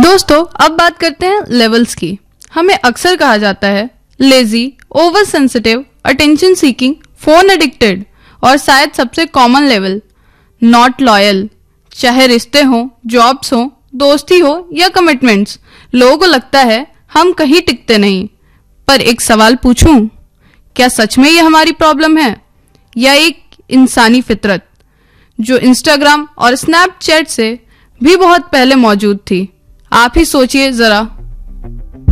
दोस्तों, अब बात करते हैं लेवल्स की। हमें अक्सर कहा जाता है lazy, over sensitive, attention seeking, phone addicted और शायद सबसे कॉमन लेवल नॉट लॉयल। चाहे रिश्ते हों, जॉब्स हों, दोस्ती हो या कमिटमेंट्स, लोगों को लगता है हम कहीं टिकते नहीं। पर एक सवाल पूछूं, क्या सच में ये हमारी प्रॉब्लम है या एक इंसानी फितरत जो इंस्टाग्राम और स्नैपचैट से भी बहुत पहले मौजूद थी? आप ही सोचिए जरा।